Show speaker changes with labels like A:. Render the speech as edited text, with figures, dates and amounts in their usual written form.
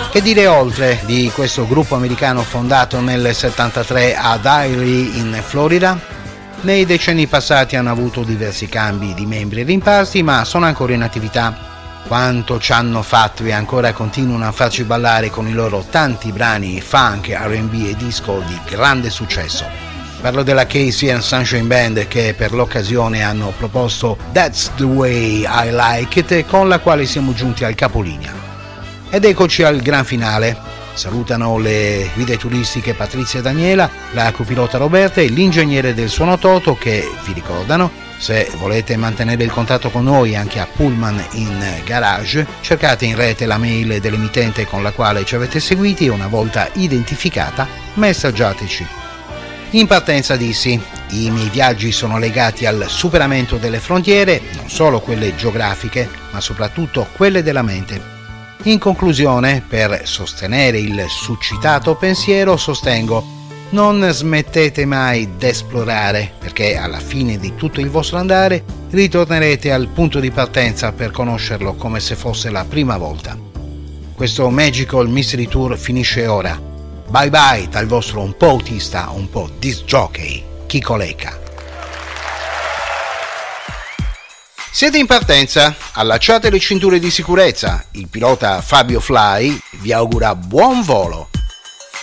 A: Che dire oltre di questo gruppo americano fondato nel 73 ad Erie in Florida? Nei decenni passati hanno avuto diversi cambi di membri rimparsi, ma sono ancora in attività. Quanto ci hanno fatto e ancora continuano a farci ballare con i loro tanti brani funk, R&B e disco di grande successo. Parlo della Casey and Sunshine Band, che per l'occasione hanno proposto That's the Way I Like It, con la quale siamo giunti al capolinea. Ed eccoci al gran finale. Salutano le guide turistiche Patrizia e Daniela, la copilota Roberta e l'ingegnere del suono Toto, che vi ricordano: se volete mantenere il contatto con noi anche a Pullman in Garage, cercate in rete la mail dell'emittente con la quale ci avete seguiti e una volta identificata messaggiateci. In partenza dissi: i miei viaggi sono legati al superamento delle frontiere, non solo quelle geografiche, ma soprattutto quelle della mente. In conclusione, per sostenere il succitato pensiero, sostengo: non smettete mai d'esplorare, perché alla fine di tutto il vostro andare ritornerete al punto di partenza per conoscerlo come se fosse la prima volta. Questo Magical Mystery Tour finisce ora. Bye bye dal vostro un po' autista, un po' disc jockey, Chico Lecca. Siete in partenza, allacciate le cinture di sicurezza. Il pilota Fabio Fly vi augura buon volo.